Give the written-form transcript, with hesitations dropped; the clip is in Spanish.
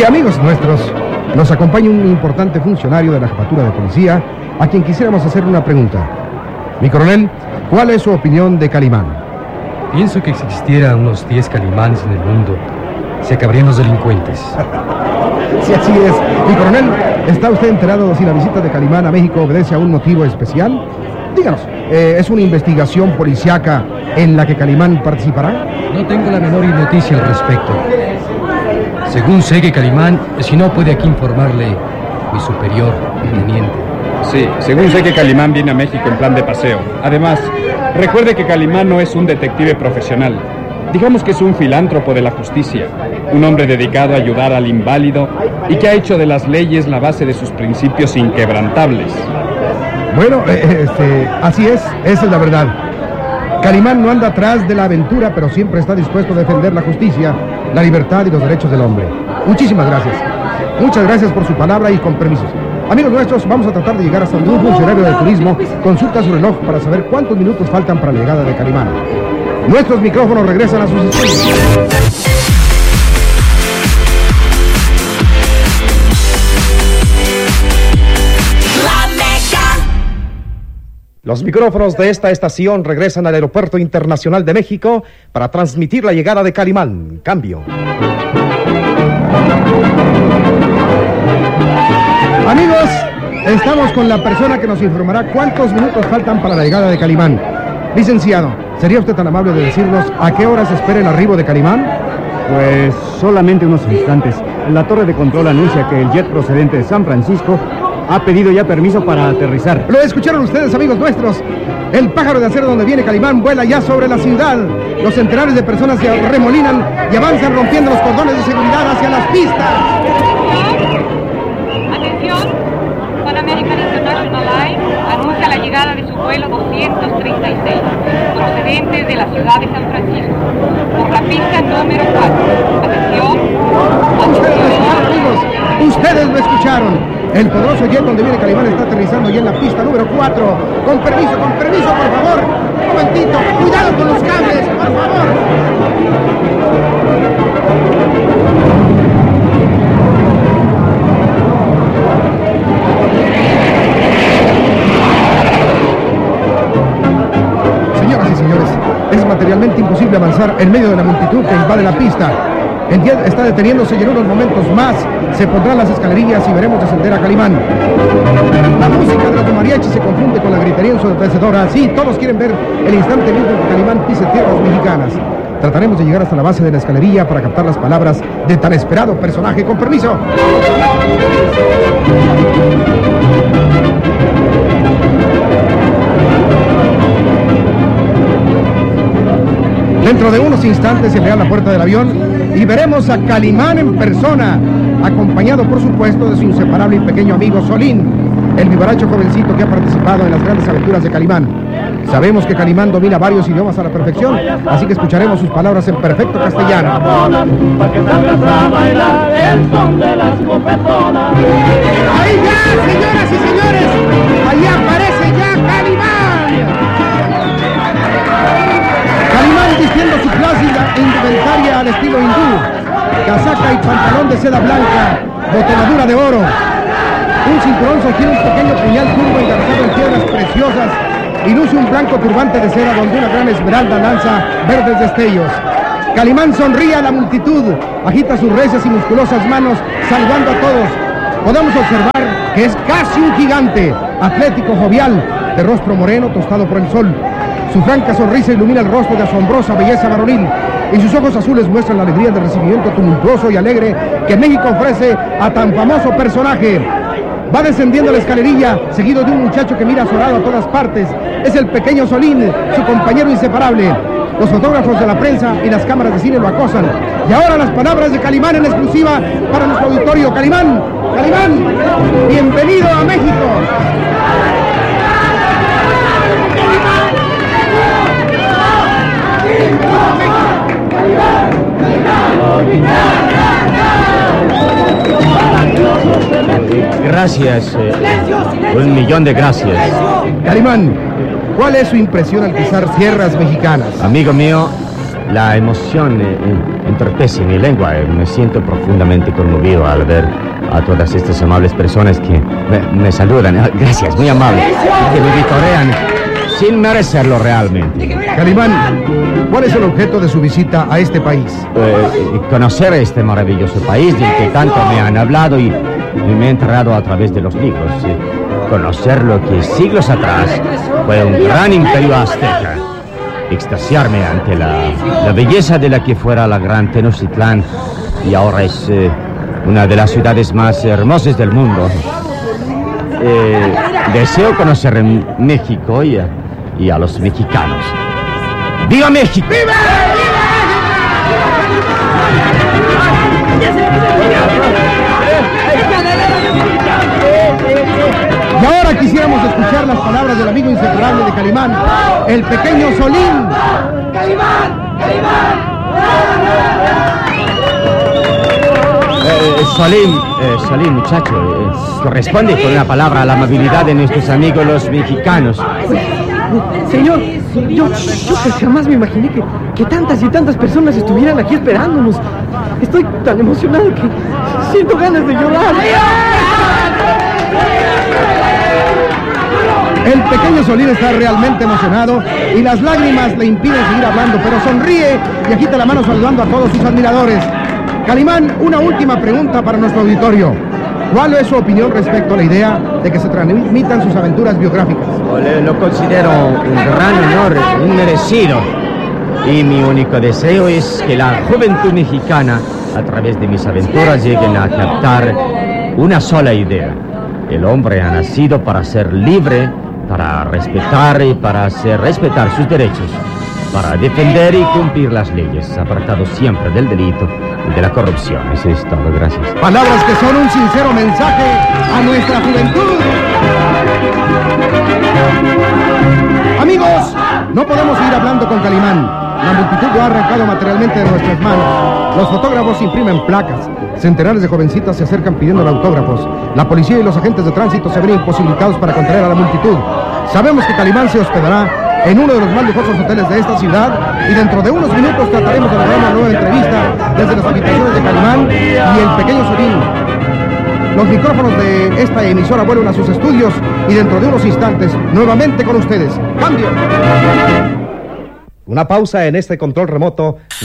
Y amigos nuestros, nos acompaña un importante funcionario de la Jefatura de Policía, a quien quisiéramos hacer una pregunta. Mi coronel, ¿cuál es su opinión de Calimán? Pienso que si existieran unos 10 Calimanes en el mundo, se acabarían los delincuentes. Sí, así es. Mi coronel, ¿está usted enterado si la visita de Calimán a México obedece a un motivo especial? Díganos, ¿es una investigación policíaca en la que Calimán participará? No tengo la menor noticia al respecto. Según sé que Calimán, si no puede aquí informarle mi superior, el teniente. Sí, según sé que Calimán viene a México en plan de paseo. Además, recuerde que Calimán no es un detective profesional. Digamos que es un filántropo de la justicia, un hombre dedicado a ayudar al inválido y que ha hecho de las leyes la base de sus principios inquebrantables. Bueno, así es, esa es la verdad. Calimán no anda atrás de la aventura, pero siempre está dispuesto a defender la justicia, la libertad y los derechos del hombre. Muchísimas gracias. Muchas gracias por su palabra y con permisos. Amigos nuestros, vamos a tratar de llegar hasta donde un funcionario de turismo consulta su reloj para saber cuántos minutos faltan para la llegada de Calimán. Nuestros micrófonos regresan a sus estudios. Los micrófonos de esta estación regresan al Aeropuerto Internacional de México para transmitir la llegada de Calimán. Cambio. Amigos, estamos con la persona que nos informará cuántos minutos faltan para la llegada de Calimán. Licenciado, ¿sería usted tan amable de decirnos a qué hora se espera el arribo de Calimán? Pues solamente unos instantes. La torre de control anuncia que el jet procedente de San Francisco ha pedido ya permiso para aterrizar. Lo escucharon ustedes, amigos nuestros. El pájaro de acero donde viene Calimán vuela ya sobre la ciudad. Los centenares de personas se arremolinan y avanzan rompiendo los cordones de seguridad hacia las pistas. Atención, Pan American International Line anuncia la llegada de su vuelo 236, procedente de la ciudad de San Francisco, por la pista número 4. Atención. Ustedes lo escucharon. El poderoso jet donde viene Calimán está aterrizando ya en la pista número 4. Con permiso, por favor. Un momentito. Cuidado con los cables, por favor. Señoras y señores, es materialmente imposible avanzar en medio de la multitud que invade la pista. El jet está deteniéndose y en unos momentos más se pondrán las escalerillas y veremos descender a Calimán. La música de los mariachis se confunde con la gritería ensordecedora. Sí, todos quieren ver el instante mismo que Calimán pise tierras mexicanas. Trataremos de llegar hasta la base de la escalería para captar las palabras de tan esperado personaje. Con permiso. Dentro de unos instantes se abrirá la puerta del avión y veremos a Calimán en persona, acompañado por supuesto de su inseparable y pequeño amigo Solín, el vivaracho jovencito que ha participado en las grandes aventuras de Calimán. Sabemos que Calimán domina varios idiomas a la perfección, así que escucharemos sus palabras en perfecto castellano. ¡Ahí ya, señoras y señores! ¡Ahí aparece ya Calimán! Calimán vistiendo su clásica indumentaria al estilo hindú, casaca y pantalón de seda blanca, botonadura de oro. Un cinturón sostiene un pequeño puñal curvo engarzado en piedras preciosas y luce un blanco turbante de seda donde una gran esmeralda lanza verdes destellos. Calimán sonríe a la multitud, agita sus recias y musculosas manos saludando a todos. Podemos observar que es casi un gigante, atlético, jovial, de rostro moreno tostado por el sol. Su franca sonrisa ilumina el rostro de asombrosa belleza varonil y sus ojos azules muestran la alegría del recibimiento tumultuoso y alegre que México ofrece a tan famoso personaje. Va descendiendo la escalerilla, seguido de un muchacho que mira azorado a todas partes. Es el pequeño Solín, su compañero inseparable. Los fotógrafos de la prensa y las cámaras de cine lo acosan. Y ahora las palabras de Calimán en exclusiva para nuestro auditorio. Calimán, Calimán, bienvenido a México. Gracias, 1.000.000 de gracias. Calimán, ¿cuál es su impresión al pisar tierras mexicanas? Amigo mío, la emoción entorpece mi lengua. Me siento profundamente conmovido al ver a todas estas amables personas que me saludan. Gracias, muy amable. Que me vitorean sin merecerlo realmente. Calimán, ¿cuál es el objeto de su visita a este país? Conocer este maravilloso país del que tanto me han hablado y me he enterado a través de los libros. Conocer lo que siglos atrás fue un gran imperio azteca. Extasiarme ante la belleza de la que fuera la gran Tenochtitlán y ahora es una de las ciudades más hermosas del mundo. Deseo conocer México y a los mexicanos. ¡Viva México! ¡Viva! Y ahora quisiéramos escuchar las palabras del amigo inseparable de Calimán, el pequeño Solín. ¡Calimán! ¡Calimán! Solín, muchacho, responde con una palabra a la amabilidad de nuestros amigos los mexicanos. Señor, yo pues jamás me imaginé que tantas y tantas personas estuvieran aquí esperándonos. Estoy tan emocionado que siento ganas de llorar. El pequeño Solín está realmente emocionado y las lágrimas le impiden seguir hablando, pero sonríe y agita la mano saludando a todos sus admiradores. Calimán, una última pregunta para nuestro auditorio. ¿Cuál es su opinión respecto a la idea de que se transmitan sus aventuras biográficas? Lo considero un gran honor, inmerecido. Y mi único deseo es que la juventud mexicana, a través de mis aventuras, lleguen a captar una sola idea. El hombre ha nacido para ser libre, para respetar y para hacer respetar sus derechos, para defender y cumplir las leyes, apartado siempre del delito y de la corrupción. Eso es todo, gracias. Palabras que son un sincero mensaje a nuestra juventud. Amigos, no podemos seguir hablando con Calimán. La multitud lo ha arrancado materialmente de nuestras manos. Los fotógrafos imprimen placas. Centenares de jovencitas se acercan pidiendo autógrafos. La policía y los agentes de tránsito se ven imposibilitados para contener a la multitud. Sabemos que Calimán se hospedará en uno de los más lujosos hoteles de esta ciudad y dentro de unos minutos trataremos de lograr una nueva entrevista desde las habitaciones de Calimán y el pequeño Solín. Los micrófonos de esta emisora vuelven a sus estudios y dentro de unos instantes nuevamente con ustedes. ¡Cambio! Una pausa en este control remoto.